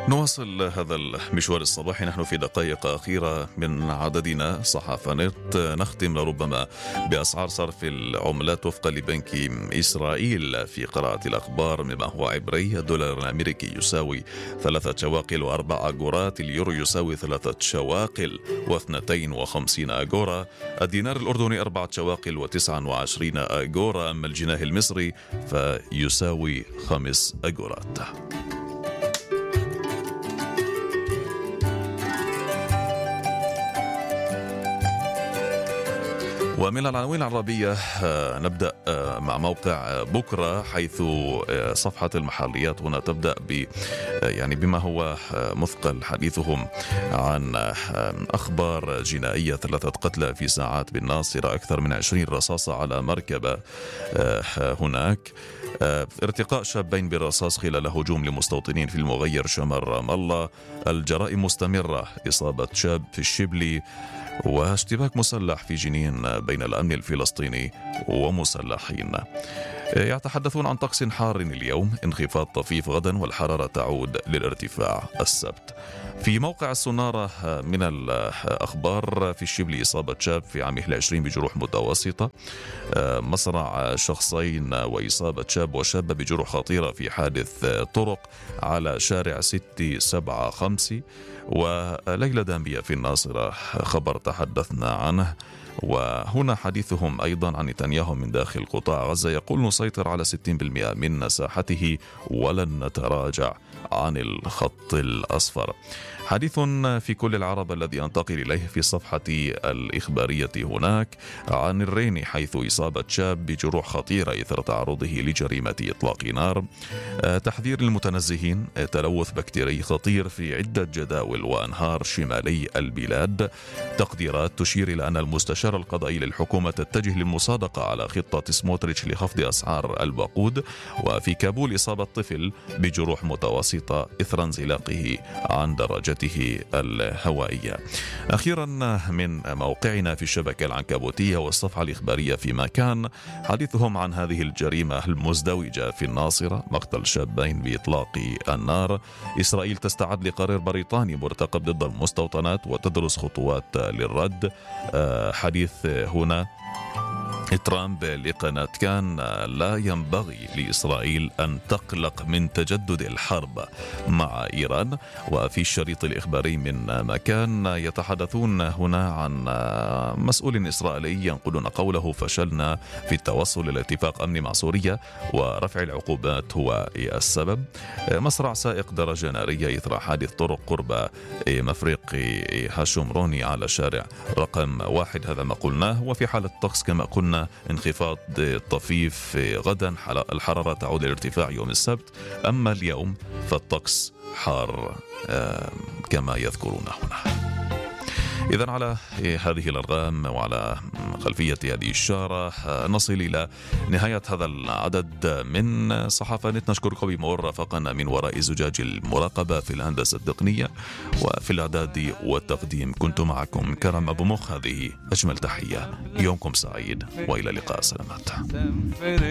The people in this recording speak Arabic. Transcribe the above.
نواصل هذا المشوار الصباحي، نحن في دقائق أخيرة من عددنا صحافة نت. نختم لربما بأسعار صرف العملات وفقا لبنك إسرائيل في قراءة الأخبار مما هو عبري. الدولار الأمريكي يساوي 3 شواقل و4 أجورات، اليورو يساوي 3 شواقل و52 أجورا، الدينار الأردني 4 شواقل و29 أجورا، أما الجنيه المصري فيساوي 5 أجورات. ومن العناوين العربية نبدأ مع موقع بكرة، حيث صفحة المحليات هنا تبدأ بما هو مثقل حديثهم عن أخبار جنائية: 3 قتلى في ساعات بالناصرة، أكثر من 20 رصاصة على مركبة هناك، ارتقاء شابين بالرصاص خلال هجوم لمستوطنين في المغير شمال رام الله، الجرائم مستمرة، إصابة شاب في الشبلي، واشتباك مسلح في جنين بين الأمن الفلسطيني ومسلحين. يتحدثون عن طقس حار اليوم، انخفاض طفيف غدا، والحرارة تعود للارتفاع السبت. في موقع السنارة من الأخبار: في الشبلي إصابة شاب في عامه 20 بجروح متوسطة، مصرع شخصين وإصابة شاب وشابة بجروح خطيرة في حادث طرق على شارع 675، وليلة دامية في الناصرة، خبر تحدثنا عنه. وهنا حديثهم أيضا عن نتنياهو من داخل قطاع غزة، يقول: نسيطر على 60% من مساحته ولن نتراجع عن الخط الأصفر. حديث في كل العرب الذي أنتقل إليه في الصفحة الإخبارية هناك عن الرين، حيث إصابة شاب بجروح خطيرة إثر تعرضه لجريمة إطلاق نار. تحذير المتنزهين: تلوث بكتيري خطير في عدة جداول وأنهار شمالي البلاد. تقديرات تشير إلى أن المستشار القضائي للحكومة تتجه للمصادقة على خطة سموتريتش لخفض أسعار الوقود. وفي كابول إصابة طفل بجروح متوسطة إثر انزلاقه عن درجته الهوائية. أخيرا من موقعنا في الشبكة العنكبوتية والصفحة الإخبارية في مكان، حديثهم عن هذه الجريمة المزدوجة في الناصرة: مقتل شابين بإطلاق النار. إسرائيل تستعد لقرار بريطاني مرتقب ضد المستوطنات وتدرس خطوات للرد. حديث هنا ترامب لقناة كان: لا ينبغي لإسرائيل أن تقلق من تجدد الحرب مع إيران. وفي الشريط الإخباري من مكان يتحدثون هنا عن مسؤول إسرائيلي ينقلون قوله: فشلنا في التوصل إلى اتفاق أمني مع سوريا ورفع العقوبات هو السبب. مصرع سائق درجة نارية إثر حادث طرق قرب مفرق هاشمروني على شارع رقم 1، هذا ما قلناه. وفي حالة الطقس كما قلنا انخفاض طفيف غدا، الحرارة تعود للارتفاع يوم السبت، أما اليوم فالطقس حار كما يذكرون هنا. إذن على هذه الأرقام وعلى خلفية هذه الشارة نصل إلى نهاية هذا العدد من صحافة نت. نشكركم بما رافقنا من وراء زجاج المراقبة في الهندسة التقنية وفي الإعداد والتقديم. كنت معكم كرم أبو مخ، هذه أجمل تحية، يومكم سعيد وإلى اللقاء، سلامات.